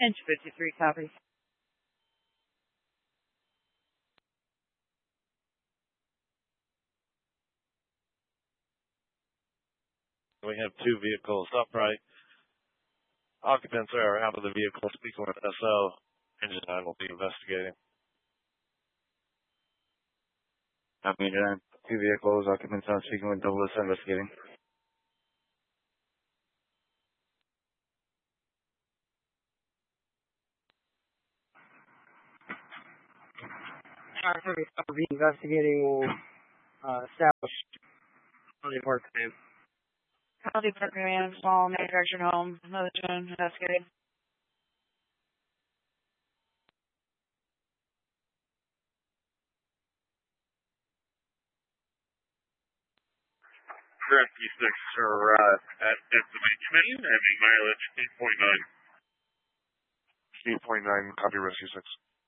Inch 53, copy. We have two vehicles upright. Occupants are out of the vehicle speaking with SO. Engine 9 will be investigating. Copy, Engine 9. Two vehicles, occupants are speaking with double S investigating. I'll be investigating. Will establish Holiday Park name. Holiday Park Command, small manufactured home. Another tune, investigating. Rescue 6 are at estimate committee, having mileage 8.9. 8.9, copy Rescue 6.